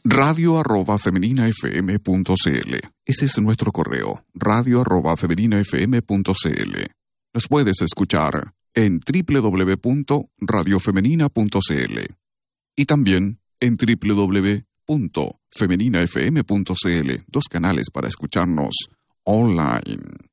radio@femeninafm.cl. Ese es nuestro correo, radio@femeninafm.cl. Nos puedes escuchar en www.radiofemenina.cl y también en www.femeninafm.cl, 2 canales para escucharnos online.